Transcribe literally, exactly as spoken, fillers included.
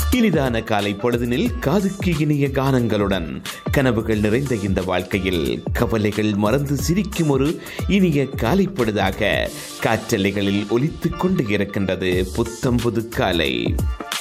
இனிதான காலை பொழுதினில் காதுக்கு இனிய கானங்களுடன் கனவுகள் நிறைந்த இந்த வாழ்க்கையில் கவலைகள் மறந்து சிரிக்கும் ஒரு இனிய காலை பொழுதாக காற்றலைகளில் ஒலித்துக் கொண்டு இருக்கின்றது புத்தம் புது காலை.